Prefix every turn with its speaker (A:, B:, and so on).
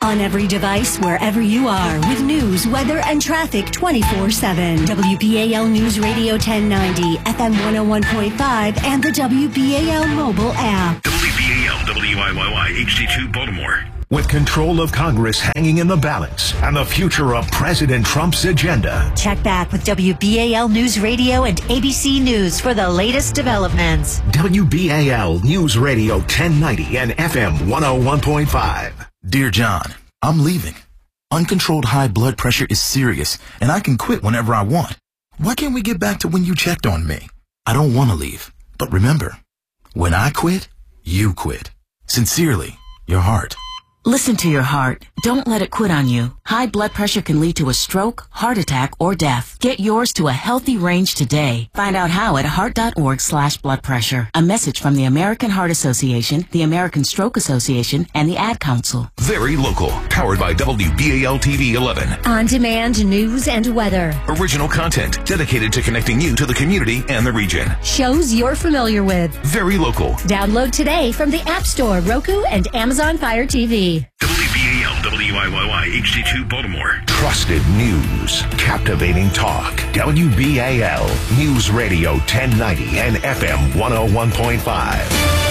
A: On every device, wherever you are, with news, weather, and traffic 24/7. WBAL News Radio 1090, FM 101.5, and the WBAL mobile app.
B: WBAL WIYY HD2 Baltimore.
C: With control of Congress hanging in the balance and the future of President Trump's agenda.
D: Check back with WBAL News Radio and ABC News for the latest developments.
C: WBAL News Radio 1090 and FM 101.5.
E: Dear John, I'm leaving. Uncontrolled high blood pressure is serious, and I can quit whenever I want. Why can't we get back to when you checked on me? I don't want to leave, but remember, when I quit, you quit. Sincerely, your heart.
F: Listen to your heart. Don't let it quit on you. High blood pressure can lead to a stroke, heart attack, or death. Get yours to a healthy range today. Find out how at heart.org/blood pressure. A message from the American Heart Association, the American Stroke Association, and the Ad Council.
B: Very local. Powered by WBAL TV 11.
A: On-demand news and weather.
B: Original content dedicated to connecting you to the community and the region.
A: Shows you're familiar with.
B: Very local.
A: Download today from the App Store, Roku, and Amazon Fire TV.
B: WBAL WIYY HD2 Baltimore.
C: Trusted news. Captivating talk. WBAL News Radio 1090 and FM 101.5.